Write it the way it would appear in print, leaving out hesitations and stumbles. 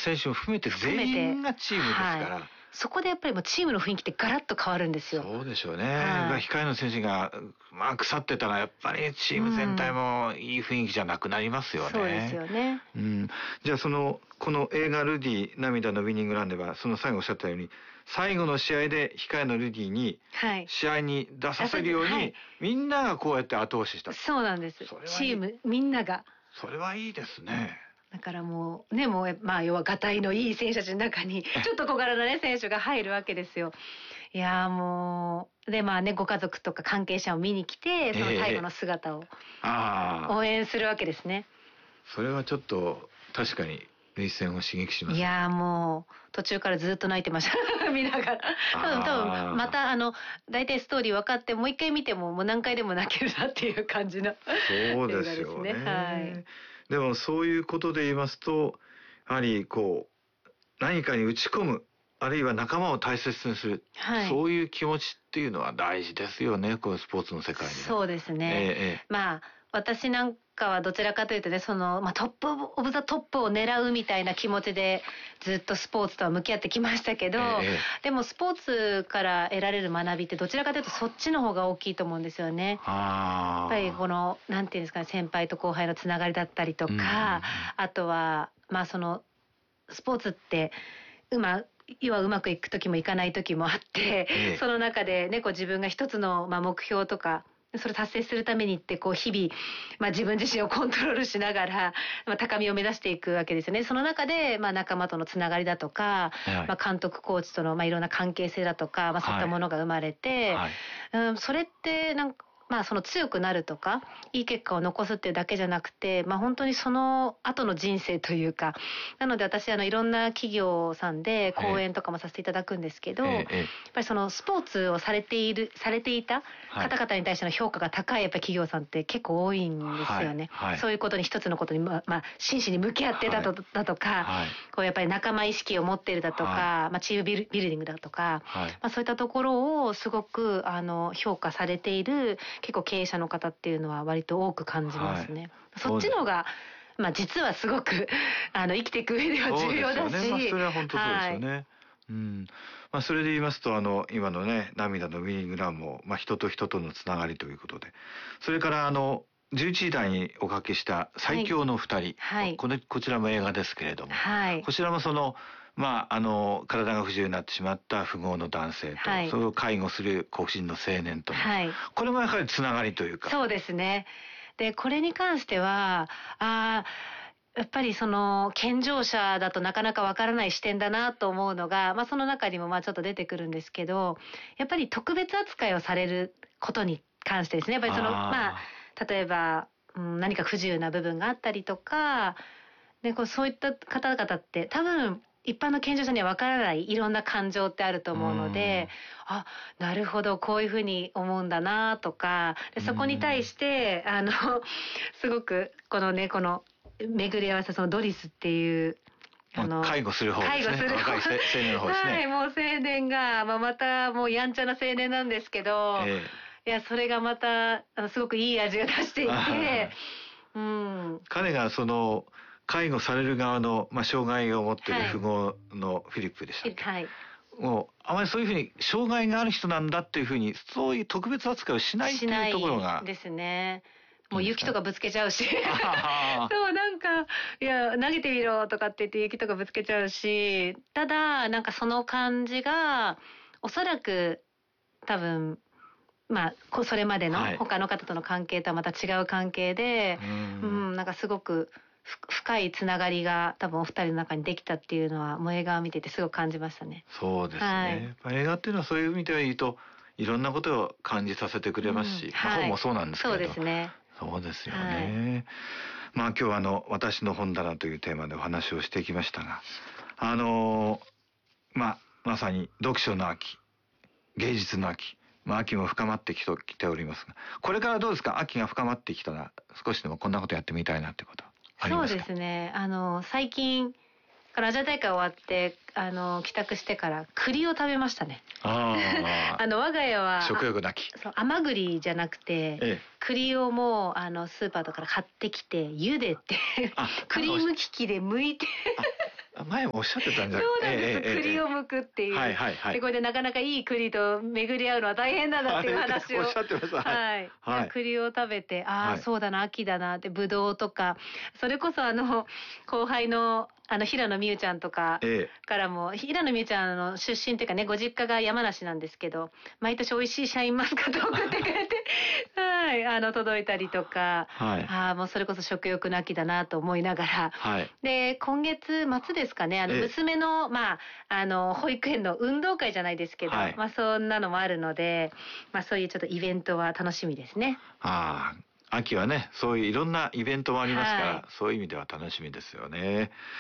選手も含めて全員がチームですから、 そこでやっぱりもうチームの雰囲気ってガラッと変わるんですよ。 そうでしょうね。控えの選手が腐ってたらやっぱりチーム全体もいい雰囲気じゃなくなりますよね。 そうですよね。 じゃあこの映画ルディ涙のウィニングランではその最後おっしゃったように最後の試合で控えのルディに試合に出させるように、みんながこうやって後押しした。 そうなんです。チームみんなが。 それはいいですね。 だからもう要はガタイのいい選手たちの中にちょっと小柄なね選手が入るわけですよ。いやもうでご家族とか関係者を見に来てその最後の姿を応援するわけですね。 それはちょっと確かに涙腺を刺激します。 いやもう途中からずっと泣いてました見ながら。多分また大体ストーリー分かってもう一回見てももう何回でも泣けるなっていう感じのそうですよね。でもそういうことで言いますとやはり何かに打ち込むあるいは仲間を大切にする、そういう気持ちっていうのは大事ですよね、このスポーツの世界には。 そうですね。私なんかはどちらかというとね、トップオブザトップを狙うみたいな気持ちでずっとスポーツとは向き合ってきましたけど、でもスポーツから得られる学びってどちらかというとそっちの方が大きいと思うんですよね。やっぱりなんていうんですかね、先輩と後輩のつながりだったりとか、あとはスポーツって要はうまくいく時もいかない時もあって、その中でね自分が一つの目標とかそれ達成するためにって日々、自分自身をコントロールしながら、高みを目指していくわけですよね。その中で、仲間とのつながりだとか、監督コーチとの、いろんな関係性だとか、そういったものが生まれて、それって強くなるとかいい結果を残すっていうだけじゃなくて、本当にその後の人生というか、なので私いろんな企業さんで講演とかもさせていただくんですけど、やっぱりそのスポーツをされていた方々に対しての評価が高いやっぱり企業さんって結構多いんですよね。そういうことに一つのことに真摯に向き合ってだとか、やっぱり仲間意識を持っているだとか、チームビルディングだとか、そういったところをすごく評価されている結構経営者の方っていうのは割と多く感じますね。そっちの方が実はすごく生きていく上では重要だし、 それは本当そうですよね。それで言いますと今のね涙のウィニングランも、人と人とのつながりということで、それから11時台におかけした最強の二人、こちらも映画ですけれども、こちらも体が不自由になってしまった富豪の男性と、それを介護する黒人の青年との、これもやはりつながりというか。 そうですね。でこれに関してはやっぱり健常者だとなかなかわからない視点だなと思うのが、その中にもちょっと出てくるんですけど、やっぱり特別扱いをされることに関してですね、やっぱり例えば、何か不自由な部分があったりとか、でそういった方々って多分一般の健常者にはわからないいろんな感情ってあると思うので、なるほどこういうふうに思うんだなとか、でそこに対してすごくこの巡り合わせドリスっていう介護する方ですね。若い青年の方ですね。 もう青年が、またもうやんちゃな青年なんですけど、いやそれがまたすごくいい味が出していて、 彼が介護される側の、障害を持っている富豪のフィリップでしたっけ、もうあまりそういうふうに障害がある人なんだっていうふうにそういう特別扱いをしないっていうところがですね。もう雪とかぶつけちゃうしそういや投げてみろとかって言って雪とかぶつけちゃうし、ただその感じがおそらく多分それまでの他の方との関係とはまた違う関係で、すごく深いつながりが多分お二人の中にできたっていうのはもう映画を見ててすごく感じましたね。 そうですね。映画っていうのはそういう意味では言うといろんなことを感じさせてくれますし、本もそうなんですけど。 そうですね。 そうですよね。今日は私の本棚というテーマでお話をしてきましたが、まさに読書の秋、芸術の秋、秋も深まってきておりますが、これからどうですか？秋が深まってきたら少しでもこんなことやってみたいなってことありますか？ そうですね。最近アジア大会終わって帰宅してから栗を食べましたね。我が家は食欲なき。 甘栗じゃなくて、栗をもうスーパーとかから買ってきて茹でてクリーム機器で剥いて前もおっしゃってたんじゃそうなんです、栗を剥くっていう、でこれでなかなかいい栗と巡り合うのは大変なんだっていう話を、 おっしゃってました。 はい、栗を食べて、そうだな、秋だなって、ぶどうとか、それこそ後輩の平野美宇ちゃんとかからも、平野美宇ちゃんの出身っていうかね、ご実家が山梨なんですけど、毎年美味しいシャインマスカットを送ってくれて届いたりとか、もうそれこそ食欲の秋だなと思いながら、で今月末ですかね、娘の保育園の運動会じゃないですけど、そんなのもあるので、そういうちょっとイベントは楽しみですね。 秋はね、そういういろんなイベントもありますから、そういう意味では楽しみですよね。